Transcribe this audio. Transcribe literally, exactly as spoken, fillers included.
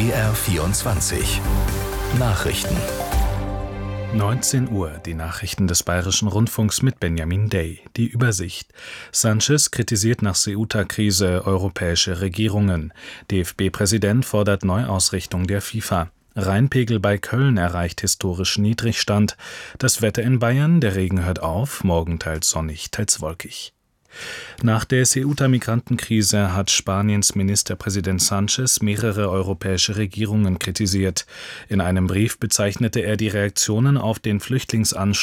B R vierundzwanzig Nachrichten. neunzehn Uhr, die Nachrichten des Bayerischen Rundfunks mit Benjamin Day. Die Übersicht. Sánchez kritisiert nach Ceuta-Krise europäische Regierungen. D F B-Präsident fordert Neuausrichtung der FIFA. Rheinpegel bei Köln erreicht historisch Niedrigstand. Das Wetter in Bayern, der Regen hört auf, morgen teils sonnig, teils wolkig. Nach der Ceuta-Migrantenkrise hat Spaniens Ministerpräsident Sánchez mehrere europäische Regierungen kritisiert. In einem Brief bezeichnete er die Reaktionen auf den Flüchtlingsanstieg